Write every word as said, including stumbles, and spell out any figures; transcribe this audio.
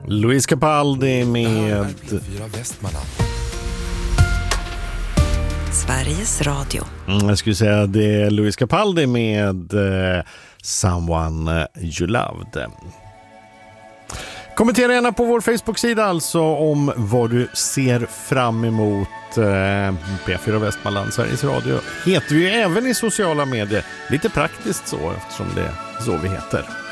Luis Capaldi med Sveriges Radio. Mm, jag skulle säga det är Luis Capaldi med eh, Someone You Loved. Kommentera gärna på vår Facebook-sida alltså om vad du ser fram emot. eh, P fyra Västmanland, Sveriges Radio heter vi ju även i sociala medier. Lite praktiskt så eftersom det är så vi heter.